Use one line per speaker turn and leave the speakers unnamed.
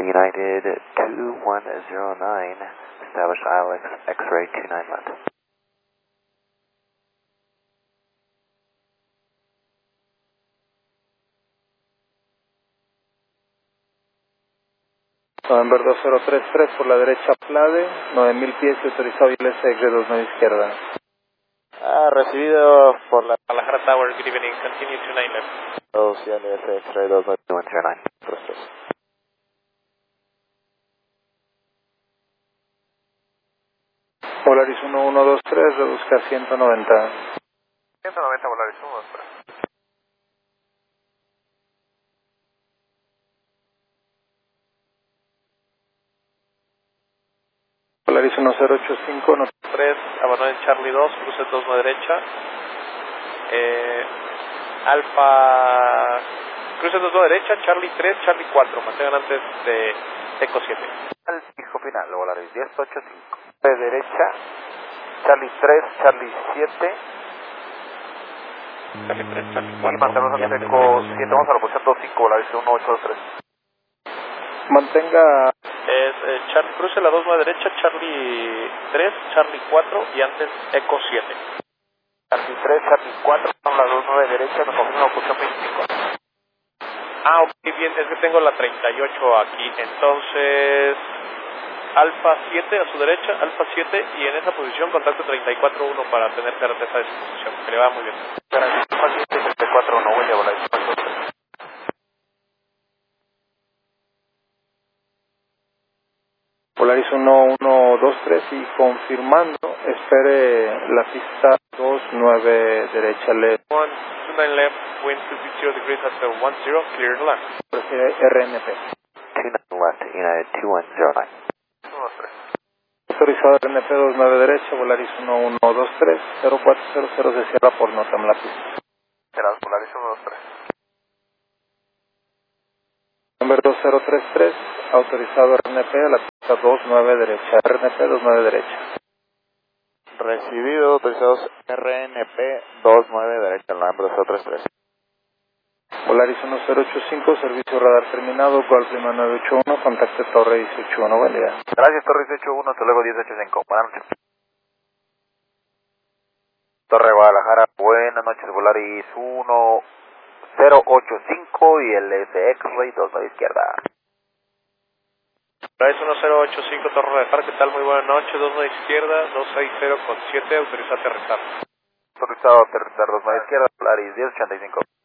United 2109, establish ILX X-ray 29 left.
November 2033 por la derecha Plade, 9000 pies y autorizado ILS de 29 izquierda.
Recibido por la Guadalajara Tower, good evening, continue to 9 left.
ILS X-ray 2109.
Volaris 1123, reduzca a 190.
190 Volaris 123.
Volaris 1085, no.
3, Abandon Charlie 2, cruce 29 derecha. Alfa, cruce 29 derecha, Charlie 3, Charlie 4, mantengan antes de Eco 7.
Al fijo final, Volaris 1085. De derecha, Charlie 3, Charlie 7.
Charlie 3, Charlie
Y
4.
mantenemos antes de Eco 7, vamos a la posición 25, Volaris 1823.
Mantenga
Es Charlie, cruce la 29 derecha, Charlie 3, Charlie 4 y antes Eco 7.
Charlie 3, Charlie 4, son las 29 derecha, nos confirma la posición 25.
Ok, bien, es que tengo la 38 aquí, entonces Alfa 7 a su derecha, Alfa 7 y en esa posición contacto 34-1 para tener certeza de su posición, que le va muy bien.
Gracias, Alfa 7, 34-1, William, Volaris 1823.
Volaris 1123 y confirmando, espere la pista 29 derecha left.
129 left, wind 250 degrees after 10, clear to land.
Prefiere RNP.
29 left, United 2109.
123.
Autorizado RNP 29 derecha, Volaris 1123, 0400 se cierra por NOTAM la pista.
Serás Volaris 123.
Number 2033, autorizado RNP a la pista 29 derecha, RNP 29 derecha.
Recibido, autorizados RNP 29 derecha, November 2033.
Volaris 1085, servicio radar terminado, Golf Lima 981, contacte Torre 181, buen día.
Gracias, Torre 181, hasta luego 1085. Buenas noches. Torre Guadalajara, buenas noches, Volaris 1085 y el SX-Ray 29 izquierda.
Volaris 1085, Torre de Far, ¿qué tal? Muy buenas noches, 29 izquierda, 260 con 7, autorizado a aterrizar.
Autorizado a aterrizar 29 izquierda, Volaris 1085.